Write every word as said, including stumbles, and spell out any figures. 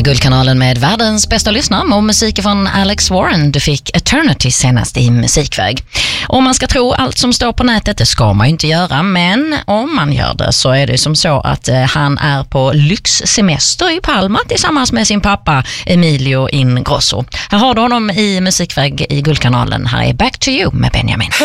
Guldkanalen med världens bästa lyssnare och musik från Alex Warren. Du fick Eternity senast i musikväg. Om man ska tro allt som står på nätet, det ska man ju inte göra, men om man gör det så är det som så att eh, han är på lyxsemester i Palma tillsammans med sin pappa Emilio Ingrosso. Här har du honom i musikväg i Guldkanalen. Här är Back to You med Benjamin.